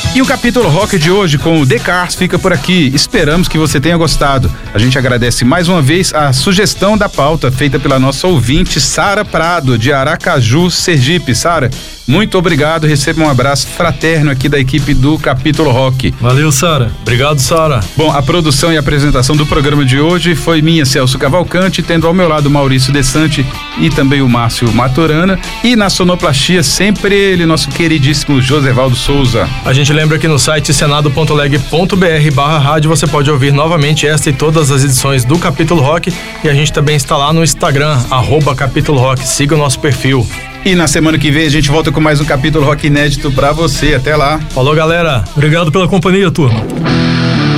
E o capítulo rock de hoje com o The Cars fica por aqui. Esperamos que você tenha gostado. A gente agradece mais uma vez a sugestão da pauta feita pela nossa ouvinte Sara Prado, de Aracaju, Sergipe. Sara, muito obrigado. Receba um abraço fraterno aqui da equipe do Capítulo Rock. Valeu, Sara. Obrigado, Sara. Bom, a produção e a apresentação do programa de hoje foi minha, Celso Cavalcante, tendo ao meu lado Maurício Desante e também o Márcio Maturana. E na sonoplastia, sempre ele, nosso queridíssimo Josevaldo Souza. A gente lembra que no site senado.leg.br/rádio você pode ouvir novamente esta e todas as edições do Capítulo Rock, e a gente também está lá no Instagram, @Capítulo Rock. Siga o nosso perfil. E na semana que vem a gente volta com mais um Capítulo Rock inédito pra você. Até lá. Falou, galera. Obrigado pela companhia, turma.